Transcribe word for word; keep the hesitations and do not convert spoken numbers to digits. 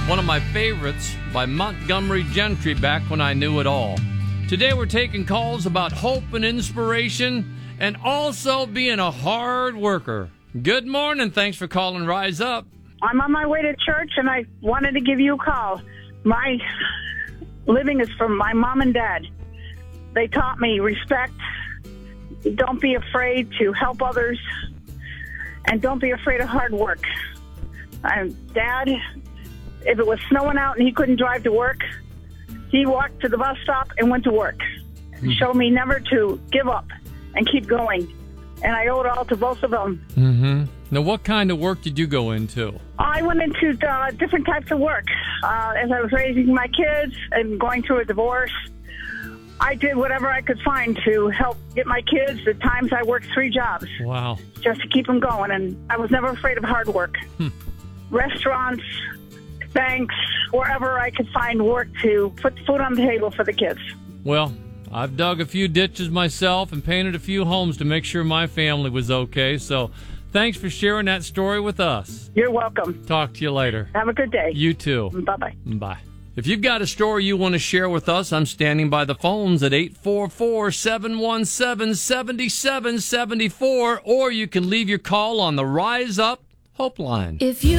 one of my favorites by Montgomery Gentry back when I knew it all. Today we're taking calls about hope and inspiration and also being a hard worker. Good morning. Thanks for calling Rise Up. I'm on my way to church, and I wanted to give you a call. My living is from my mom and dad. They taught me respect. Don't be afraid to help others, and don't be afraid of hard work. And Dad, if it was snowing out and he couldn't drive to work, he walked to the bus stop and went to work. He showed me never to give up and keep going. And I owe it all to both of them. Mm-hmm. Now, what kind of work did you go into? I went into uh, different types of work. Uh, as I was raising my kids and going through a divorce, I did whatever I could find to help get my kids. At times I worked three jobs. Wow. Just to keep them going. And I was never afraid of hard work. Hmm. Restaurants, banks, wherever I could find work to put food on the table for the kids. Well, I've dug a few ditches myself and painted a few homes to make sure my family was okay. So thanks for sharing that story with us. You're welcome. Talk to you later. Have a good day. You too. Bye-bye. Bye. If you've got a story you want to share with us, I'm standing by the phones at eight four four, seven one seven, seven seven seven four, or you can leave your call on the Rise Up Hope Line. If you